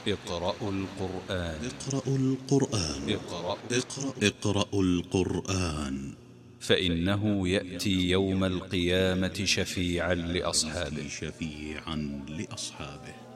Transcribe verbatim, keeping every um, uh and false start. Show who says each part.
Speaker 1: اقرأوا القرآن.
Speaker 2: اقرأوا القرآن.
Speaker 1: اقرأوا
Speaker 2: اقرأ اقرأوا القرآن،
Speaker 1: فإنه يأتي يوم القيامة شفيعا لأصحابه
Speaker 2: شفيعا لأصحابه